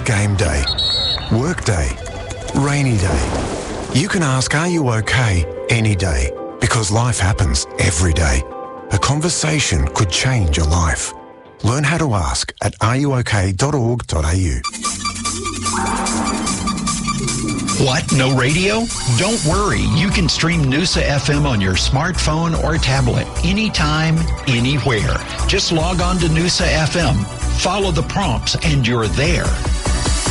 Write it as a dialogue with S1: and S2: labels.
S1: game day, work day, rainy day. You can ask, are you okay, any day, because life happens every day. A conversation could change your life. Learn how to ask at areyouok.org.au.
S2: What? No radio? Don't worry. You can stream Noosa FM on your smartphone or tablet anytime, anywhere. Just log on to Noosa FM, follow the prompts, and you're there.